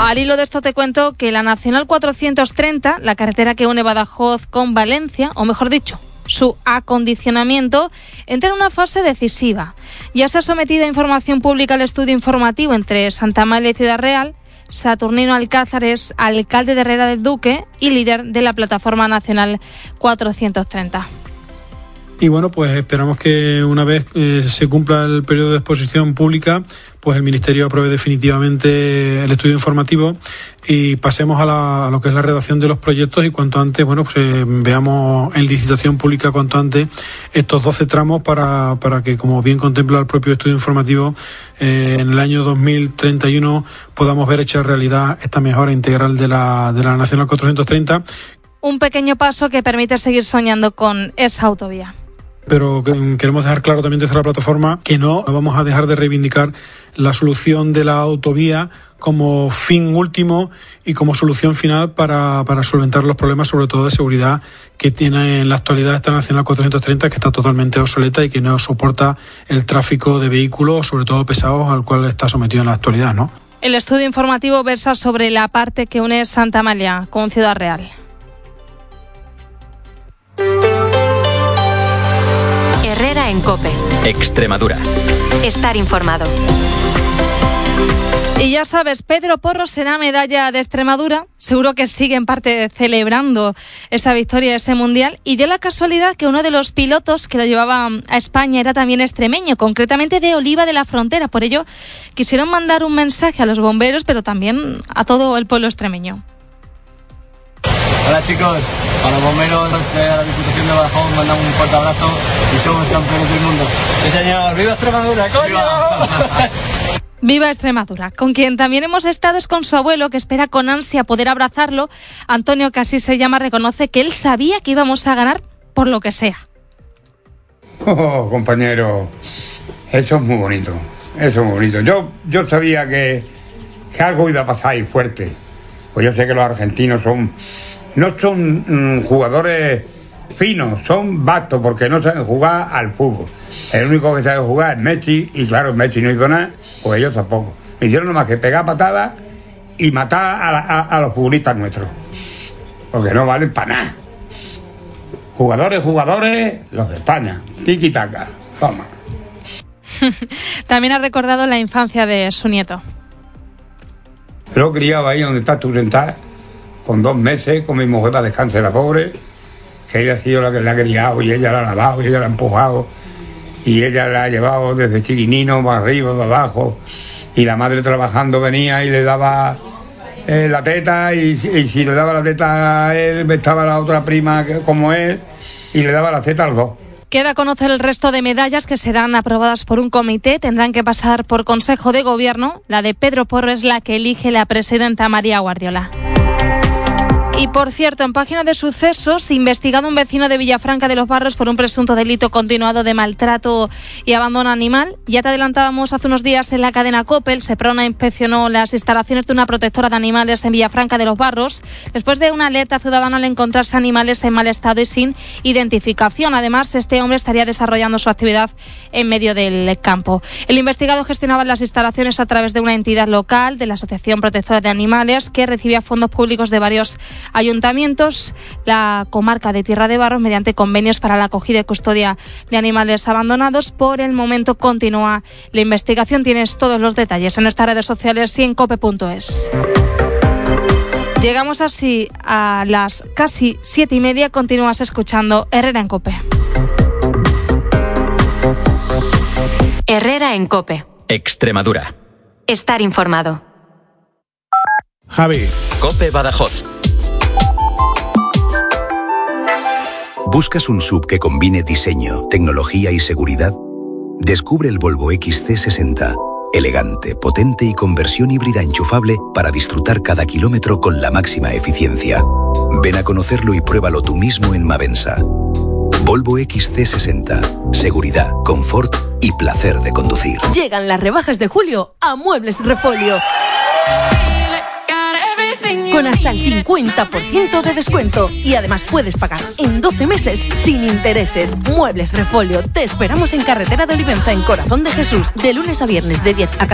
Al hilo de esto te cuento que la Nacional 430, la carretera que une Badajoz con Valencia, o mejor dicho, su acondicionamiento, entra en una fase decisiva. Ya se ha sometido a información pública el estudio informativo entre Santa Amalia y Ciudad Real. Saturnino Alcázar es alcalde de Herrera del Duque y líder de la Plataforma Nacional 430. Y bueno, pues esperamos que una vez se cumpla el periodo de exposición pública, pues el Ministerio apruebe definitivamente el estudio informativo y pasemos a lo que es la redacción de los proyectos y cuanto antes, bueno, pues veamos en licitación pública cuanto antes estos 12 tramos para que, como bien contempla el propio estudio informativo, en el año 2031 podamos ver hecha realidad esta mejora integral de la Nacional 430. Un pequeño paso que permite seguir soñando con esa autovía. Pero queremos dejar claro también desde la plataforma que no vamos a dejar de reivindicar la solución de la autovía como fin último y como solución final para solventar los problemas, sobre todo de seguridad, que tiene en la actualidad esta Nacional 430, que está totalmente obsoleta y que no soporta el tráfico de vehículos, sobre todo pesados, al cual está sometido en la actualidad, ¿no? El estudio informativo versa sobre la parte que une Santa Amalia con Ciudad Real. Herrera en COPE. Extremadura. Estar informado. Y ya sabes, Pedro Porro será medalla de Extremadura. Seguro que sigue en parte celebrando esa victoria, ese mundial. Y dio la casualidad que uno de los pilotos que lo llevaba a España era también extremeño, concretamente de Oliva de la Frontera. Por ello, quisieron mandar un mensaje a los bomberos, pero también a todo el pueblo extremeño. Hola chicos, a los bomberos de la Diputación de Badajoz mandamos un fuerte abrazo y somos campeones del mundo. Sí señor, ¡viva Extremadura, coño! ¡Viva! Viva Extremadura. Con quien también hemos estado es con su abuelo, que espera con ansia poder abrazarlo. Antonio, que así se llama, reconoce que él sabía que íbamos a ganar por lo que sea. Oh, compañero, eso es muy bonito, eso es muy bonito. Yo sabía que algo iba a pasar ahí fuerte. Pues yo sé que los argentinos no son jugadores finos, son bastos porque no saben jugar al fútbol. El único que sabe jugar es Messi, y claro, Messi no hizo nada, pues ellos tampoco. Me hicieron nomás que pegar patadas y matar a los futbolistas nuestros, porque no valen para nada. Jugadores, los de España, tiki-taka, toma. También ha recordado la infancia de su nieto. Lo criaba ahí donde estás tú sentada, con 2 meses, con mi mujer para descansar la pobre, que ella ha sido la que la ha criado, y ella la ha lavado, y ella la ha empujado, y ella la ha llevado desde chiquinino, para arriba, para abajo, y la madre trabajando venía y le daba la teta, y si le daba la teta a él, estaba la otra prima como él, y le daba la teta a los dos. Queda conocer el resto de medallas que serán aprobadas por un comité. Tendrán que pasar por Consejo de Gobierno. La de Pedro Porro es la que elige la presidenta María Guardiola. Y por cierto, en página de sucesos, investigado un vecino de Villafranca de los Barros por un presunto delito continuado de maltrato y abandono animal. Ya te adelantábamos hace unos días en la cadena COPE. El Seprona inspeccionó las instalaciones de una protectora de animales en Villafranca de los Barros, después de una alerta ciudadana al encontrarse animales en mal estado y sin identificación. Además, este hombre estaría desarrollando su actividad en medio del campo. El investigado gestionaba las instalaciones a través de una entidad local, de la Asociación Protectora de Animales, que recibía fondos públicos de varios ayuntamientos, la comarca de Tierra de Barros, mediante convenios para la acogida y custodia de animales abandonados. Por el momento continúa la investigación. Tienes todos los detalles en nuestras redes sociales y en cope.es. Llegamos así a las casi 7:30. Continúas escuchando Herrera en COPE. Herrera en COPE. Extremadura. Estar informado. Javi. COPE Badajoz. ¿Buscas un SUV que combine diseño, tecnología y seguridad? Descubre el Volvo XC60. Elegante, potente y con versión híbrida enchufable para disfrutar cada kilómetro con la máxima eficiencia. Ven a conocerlo y pruébalo tú mismo en Mavensa. Volvo XC60. Seguridad, confort y placer de conducir. Llegan las rebajas de julio a Muebles Refolio. Con hasta el 50% de descuento. Y además puedes pagar en 12 meses sin intereses. Muebles Refolio. Te esperamos en Carretera de Olivenza, en Corazón de Jesús. De lunes a viernes de 10 a